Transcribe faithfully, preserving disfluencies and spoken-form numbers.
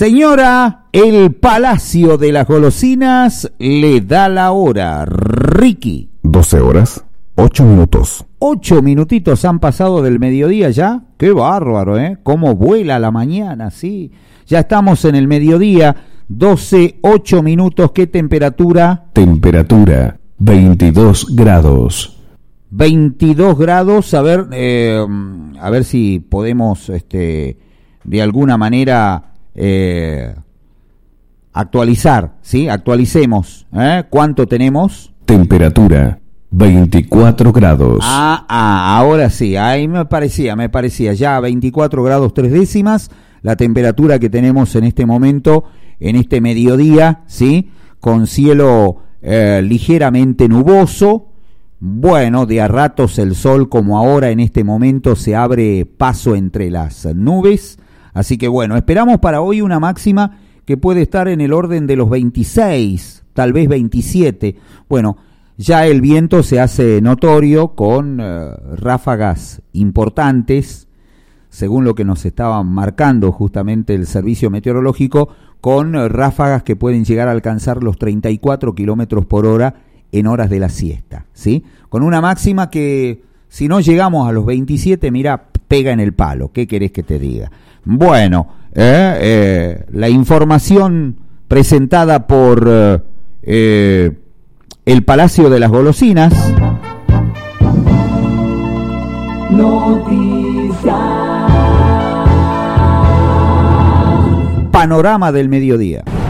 Señora, el Palacio de las Golosinas le da la hora. Ricky. doce horas, ocho minutos. Ocho minutitos han pasado del mediodía ya. Qué bárbaro, ¿eh? Cómo vuela la mañana, sí. Ya estamos en el mediodía. doce, ocho minutos. ¿Qué temperatura? Temperatura, veintidós grados. veintidós grados. A ver, eh, a ver si podemos, este, de alguna manera... Eh, actualizar, ¿sí? Actualicemos, ¿eh? ¿Cuánto tenemos? Temperatura, veinticuatro grados. Ah, ah, ahora sí, ahí me parecía, me parecía, ya veinticuatro grados tres décimas, la temperatura que tenemos en este momento, en este mediodía, ¿sí? Con cielo eh, ligeramente nuboso, bueno, de a ratos el sol, como ahora en este momento se abre paso entre las nubes. Así que bueno, esperamos para hoy una máxima que puede estar en el orden de los veintiséis, tal vez veintisiete. Bueno, ya el viento se hace notorio con uh, ráfagas importantes, según lo que nos estaba marcando justamente el servicio meteorológico, con uh, ráfagas que pueden llegar a alcanzar los treinta y cuatro kilómetros por hora en horas de la siesta, ¿sí? Con una máxima que, si no llegamos a los veintisiete, mira, pega en el palo. ¿Qué querés que te diga? Bueno, eh, eh, la información presentada por eh, eh, el Palacio de las Golosinas. Noticias. Panorama del mediodía.